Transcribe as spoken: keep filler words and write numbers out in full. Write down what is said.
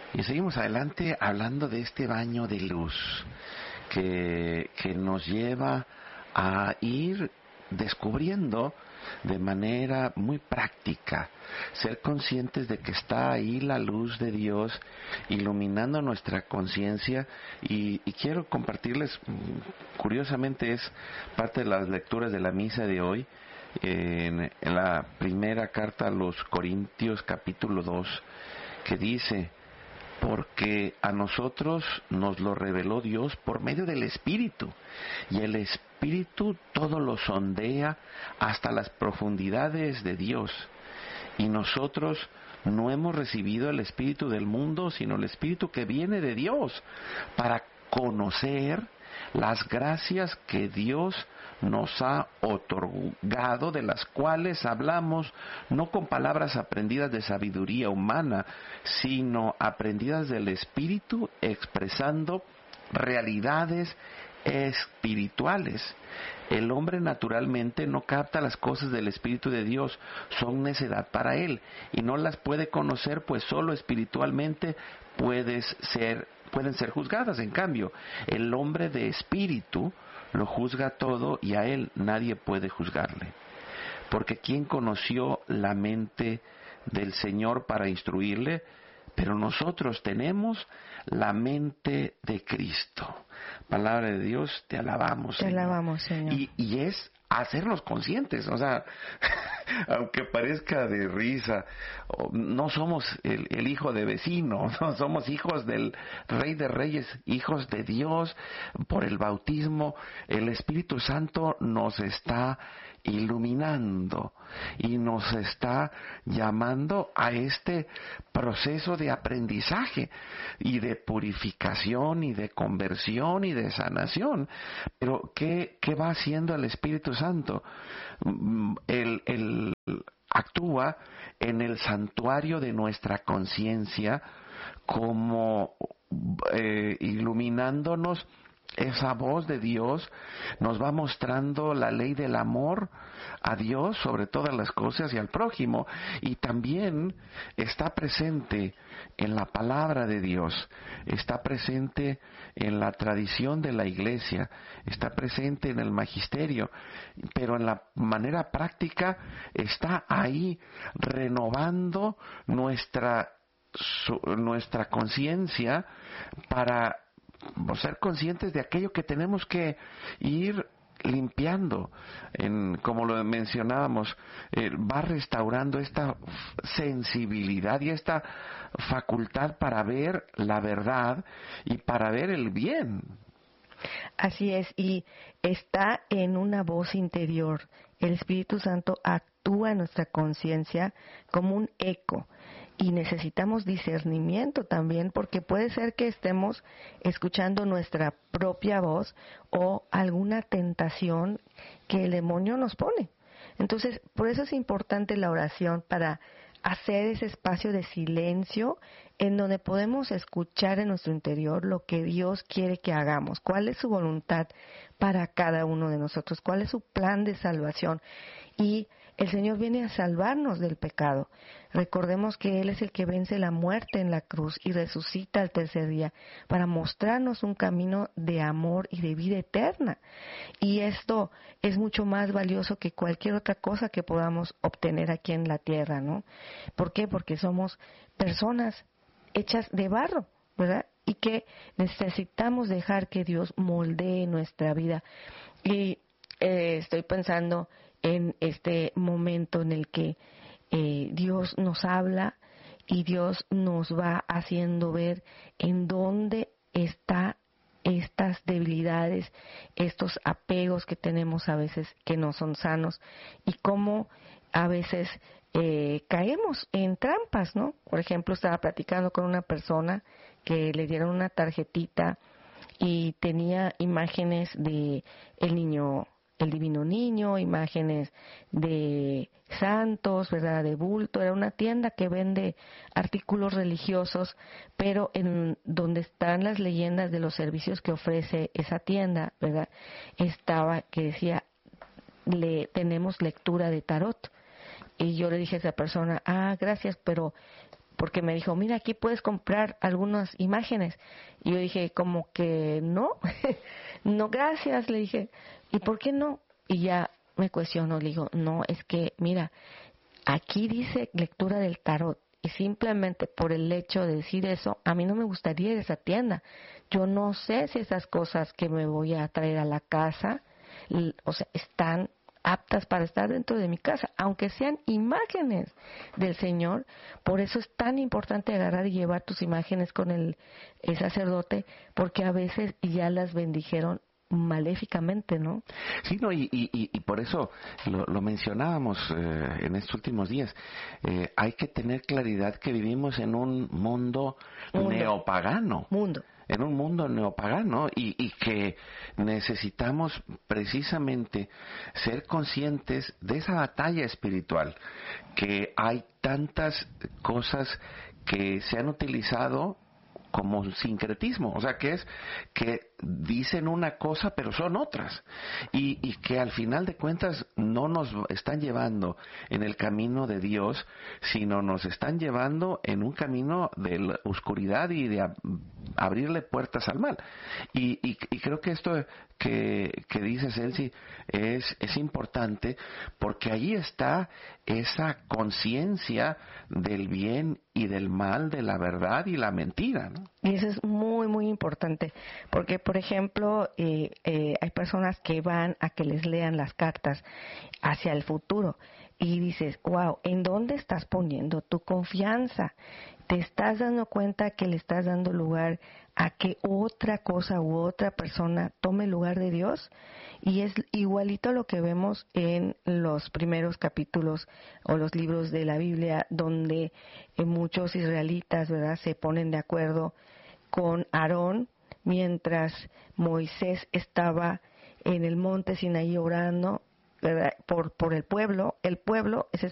Y seguimos adelante hablando de este baño de luz que, que nos lleva a ir descubriendo de manera muy práctica, ser conscientes de que está ahí la luz de Dios iluminando nuestra conciencia. Y, y quiero compartirles, curiosamente es parte de las lecturas de la misa de hoy, en, en la primera carta a los Corintios capítulo dos, que dice: porque a nosotros nos lo reveló Dios por medio del Espíritu, y el Espíritu todo lo sondea hasta las profundidades de Dios. Y nosotros no hemos recibido el Espíritu del mundo, sino el Espíritu que viene de Dios, para conocer las gracias que Dios nos ha otorgado, de las cuales hablamos no con palabras aprendidas de sabiduría humana, sino aprendidas del Espíritu, expresando realidades espirituales. El hombre naturalmente no capta las cosas del Espíritu de Dios, son necedad para él, y no las puede conocer, pues solo espiritualmente puedes ser, pueden ser juzgadas. En cambio, el hombre de espíritu lo juzga todo, y a él nadie puede juzgarle. Porque ¿quién conoció la mente del Señor para instruirle? Pero nosotros tenemos la mente de Cristo. Palabra de Dios, te alabamos, te Señor. alabamos, Señor. Y, y es hacernos conscientes, o sea, aunque parezca de risa, no somos el, el hijo de vecino, no somos hijos del Rey de Reyes, hijos de Dios. Por el bautismo, el Espíritu Santo nos está iluminando y nos está llamando a este proceso de aprendizaje y de purificación y de conversión y de sanación. Pero ¿qué, qué va haciendo el Espíritu Santo? Él, él actúa en el santuario de nuestra conciencia, como eh, iluminándonos. Esa voz de Dios nos va mostrando la ley del amor a Dios sobre todas las cosas y al prójimo, y también está presente en la palabra de Dios, está presente en la tradición de la Iglesia, está presente en el magisterio, pero en la manera práctica está ahí renovando nuestra su, nuestra conciencia para ser conscientes de aquello que tenemos que ir limpiando. En, como lo mencionábamos, eh, va restaurando esta sensibilidad y esta facultad para ver la verdad y para ver el bien. Así es, y está en una voz interior. El Espíritu Santo actúa en nuestra conciencia como un eco, y necesitamos discernimiento también, porque puede ser que estemos escuchando nuestra propia voz o alguna tentación que el demonio nos pone. Entonces, por eso es importante la oración, para hacer ese espacio de silencio en donde podemos escuchar en nuestro interior lo que Dios quiere que hagamos, cuál es su voluntad para cada uno de nosotros, cuál es su plan de salvación. Y el Señor viene a salvarnos del pecado. Recordemos que Él es el que vence la muerte en la cruz y resucita al tercer día para mostrarnos un camino de amor y de vida eterna. Y esto es mucho más valioso que cualquier otra cosa que podamos obtener aquí en la tierra, ¿no? ¿Por qué? Porque somos personas hechas de barro, ¿verdad? Y que necesitamos dejar que Dios moldee nuestra vida. Y eh, estoy pensando en este momento en el que eh, Dios nos habla y Dios nos va haciendo ver en dónde está estas debilidades, estos apegos que tenemos a veces que no son sanos, y cómo a veces eh, caemos en trampas, ¿no? Por ejemplo, estaba platicando con una persona que le dieron una tarjetita y tenía imágenes de el niño, el divino niño, imágenes de santos, ¿verdad?, de bulto. Era una tienda que vende artículos religiosos, pero en donde están las leyendas de los servicios que ofrece esa tienda, ¿verdad?, estaba que decía, le tenemos lectura de tarot. Y yo le dije a esa persona, ah, gracias, pero porque me dijo, mira, aquí puedes comprar algunas imágenes. Y yo dije, como que no, no, gracias, le dije, ¿y por qué no? Y ya me cuestionó, le digo, no, es que, mira, aquí dice lectura del tarot, y simplemente por el hecho de decir eso, a mí no me gustaría ir a esa tienda. Yo no sé si esas cosas que me voy a traer a la casa, o sea, están aptas para estar dentro de mi casa, aunque sean imágenes del Señor. Por eso es tan importante agarrar y llevar tus imágenes con el, el sacerdote, porque a veces ya las bendijeron maléficamente, ¿no? Sí, no, y, y, y por eso lo, lo mencionábamos eh, en estos últimos días. Eh, hay que tener claridad que vivimos en un mundo, mundo. neopagano. Mundo. En un mundo neopagano y, y que necesitamos precisamente ser conscientes de esa batalla espiritual, que hay tantas cosas que se han utilizado como sincretismo, o sea, que es que dicen una cosa pero son otras, y, y que al final de cuentas no nos están llevando en el camino de Dios, sino nos están llevando en un camino de la oscuridad y de ab- abrirle puertas al mal. Y, y, y creo que esto que, que dice Celsi es, es importante, porque allí está esa conciencia del bien y del mal, de la verdad y la mentira, ¿no? Y eso es muy, muy importante, porque, por ejemplo, eh, eh, hay personas que van a que les lean las cartas hacia el futuro y dices, wow, ¿en dónde estás poniendo tu confianza? ¿Te estás dando cuenta que le estás dando lugar a que otra cosa u otra persona tome el lugar de Dios? Y es igualito lo que vemos en los primeros capítulos o los libros de la Biblia, donde eh, muchos israelitas, ¿verdad?, se ponen de acuerdo con Aarón mientras Moisés estaba en el monte Sinaí orando, ¿verdad?, por por el pueblo. El pueblo es